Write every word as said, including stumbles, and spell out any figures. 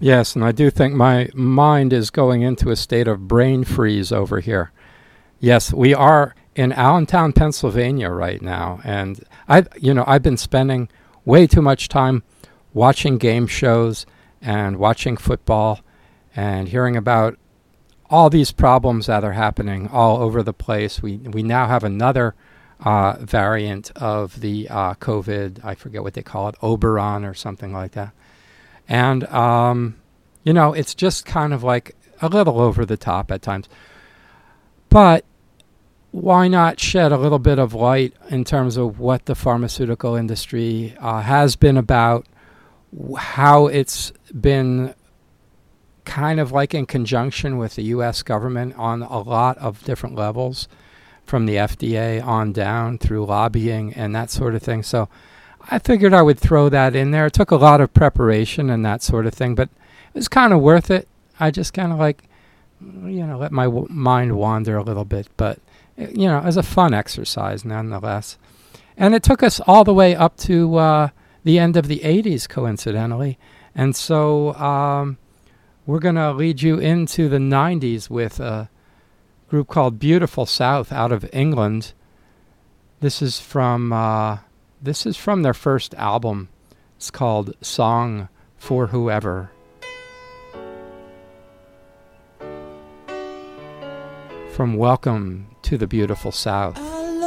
Yes, and I do think my mind is going into a state of brain freeze over here. Yes, we are in Allentown, Pennsylvania right now, and I, you know, I've been spending way too much time watching game shows and watching football and hearing about all these problems that are happening all over the place. We we now have another uh, variant of the uh, COVID. I forget what they call it, Oberon or something like that. And, um, you know, it's just kind of like a little over the top at times. But why not shed a little bit of light in terms of what the pharmaceutical industry uh, has been about, how it's been kind of like in conjunction with the U S government on a lot of different levels, from the F D A on down through lobbying and that sort of thing. So I figured I would throw that in there. It took a lot of preparation and that sort of thing, but it was kind of worth it. I just kind of like, you know, let my w- mind wander a little bit, but, you know, it was a fun exercise nonetheless. And it took us all the way up to uh, the end of the eighties, coincidentally. And so um, we're going to lead you into the nineties with a group called Beautiful South out of England. This is from... Uh, This is from their first album. It's called Song for Whoever. From Welcome to the Beautiful South.